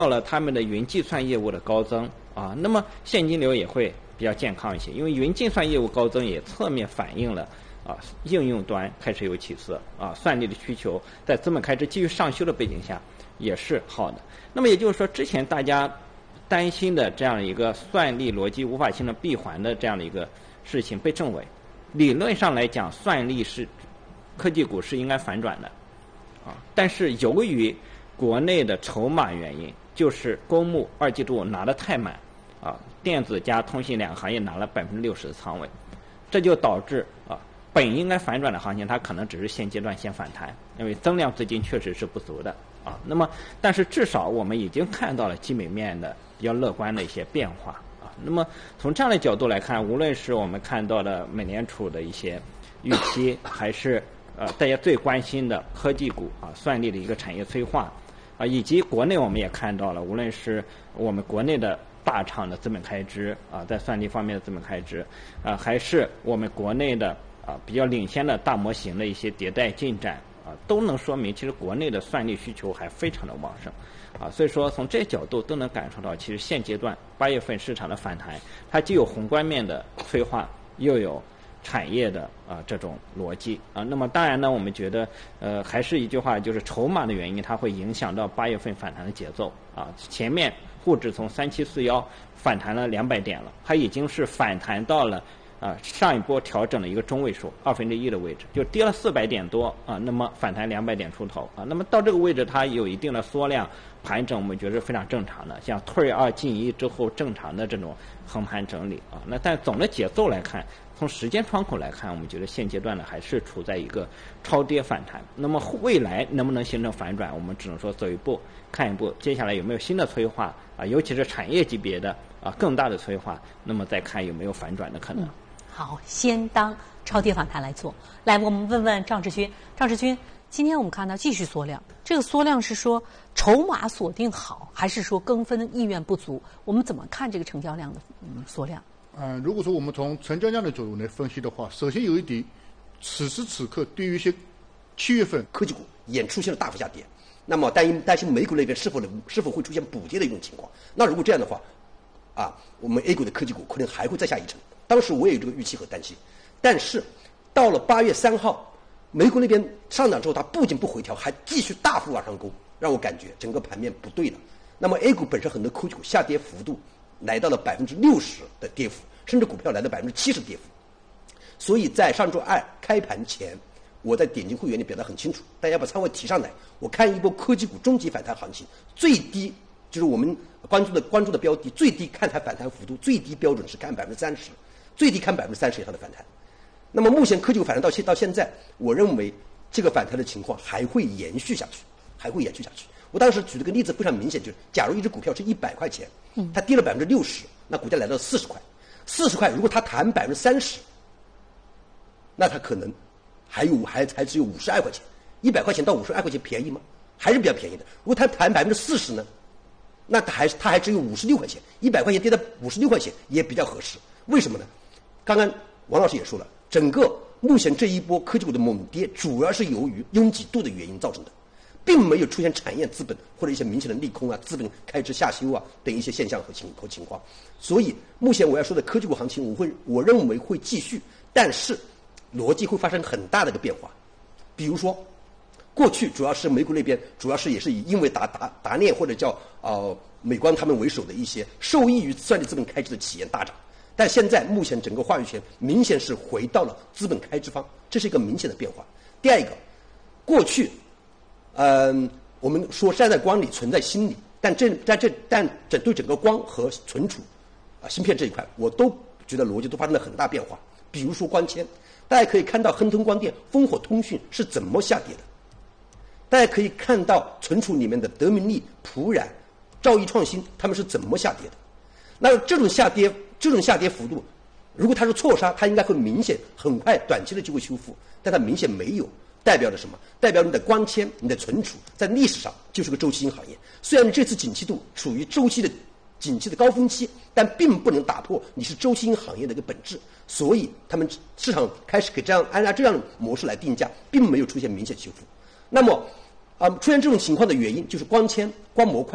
到了他们的云计算业务的高增啊，那么现金流也会比较健康一些，因为云计算业务高增也侧面反映了应用端开始有起色算力的需求在资本开支继续上修的背景下也是好的。那么也就是说，之前大家担心的这样一个算力逻辑无法形成闭环的这样的一个事情被证伪。理论上来讲，算力是科技股是应该反转的但是由于国内的筹码原因，就是公募二季度拿得太满电子加通信两个行业拿了60%的仓位，这就导致本应该反转的行情，它可能只是现阶段先反弹，因为增量资金确实是不足的那么但是至少我们已经看到了基本面的比较乐观的一些变化那么从这样的角度来看，无论是我们看到的美联储的一些预期，还是大家最关心的科技股算力的一个产业催化以及国内我们也看到了，无论是我们国内的大厂的资本开支在算力方面的资本开支还是我们国内的比较领先的大模型的一些迭代进展都能说明其实国内的算力需求还非常的旺盛所以说从这些角度都能感受到，其实现阶段8月份市场的反弹，它既有宏观面的催化，又有产业的这种逻辑那么当然呢，我们觉得还是一句话，就是筹码的原因，它会影响到8月份反弹的节奏前面沪指从3741反弹了200点了，它已经是反弹到了上一波调整的一个中位数1/2的位置，就跌了400点多那么反弹200点出头那么到这个位置它有一定的缩量盘整，我们觉得是非常正常的，像退2进1之后正常的这种横盘整理那但总的节奏来看，从时间窗口来看，我们觉得现阶段呢还是处在一个超跌反弹。那么未来能不能形成反转，我们只能说走一步看一步，接下来有没有新的催化尤其是产业级别的更大的催化，那么再看有没有反转的可能。 好，先当超跌反弹来做。来，我们问问张志军。张志军，今天我们看到继续缩量，这个缩量是说筹码锁定好，还是说跟风意愿不足？我们怎么看这个成交量的缩量？ 如果说我们从成交量的角度来分析的话，首先有一点，此时此刻对于一些7月份科技股也出现了大幅下跌，那么担心美股那边是否会出现补跌的一种情况。那如果这样的话我们 A 股的科技股可能还会再下一城。当时我也有这个预期和担心，但是到了8月3号，美股那边上涨之后，它不仅不回调，还继续大幅往上攻，让我感觉整个盘面不对了。那么 A 股本身很多科技股下跌幅度来到了60%的跌幅，甚至股票来到70%的跌幅。所以在上周二开盘前，我在点击会员里表达很清楚，大家把仓位提上来，我看一波科技股终极反弹行情，最低就是我们关注的标的，最低看它反弹幅度，最低标准是看30%，最低看30%以上的反弹。那么目前科技股反弹到现在，我认为这个反弹的情况还会延续下去。我当时举了个例子非常明显，就是假如一只股票是100块钱，它跌了60%，那股价来到40块，40块如果它弹30%，那它可能还只有52块钱，100块钱到52块钱便宜吗？还是比较便宜的。如果它弹40%呢，那它还只有56块钱，100块钱跌到56块钱也比较合适。为什么呢？刚刚王老师也说了，整个目前这一波科技股的猛跌，主要是由于拥挤度的原因造成的，并没有出现产业资本或者一些明显的利空资本开支下修等一些现象和情况。所以目前我要说的科技股行情，我认为会继续，但是逻辑会发生很大的一个变化。比如说，过去主要是美股那边，主要是也是因为达链或者叫美光他们为首的一些受益于算力资本开支的企业大涨。但现在目前整个话语权明显是回到了资本开支方，这是一个明显的变化。第二一个，过去我们说站在光里存在心理，但对整个光和存储芯片这一块，我都觉得逻辑都发生了很大变化。比如说光纤，大家可以看到亨通光电、烽火通讯是怎么下跌的，大家可以看到存储里面的德明利、普冉、兆易创新他们是怎么下跌的。那这种下跌幅度，如果它是错杀，它应该会明显很快短期的就会修复，但它明显没有，代表了什么？代表你的光纤、你的存储在历史上就是个周期性行业。虽然你这次景气度处于景气的高峰期，但并不能打破你是周期性行业的一个本质。所以他们市场开始给按照这样的模式来定价，并没有出现明显修复。那么出现这种情况的原因就是光纤、光模块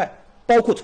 包括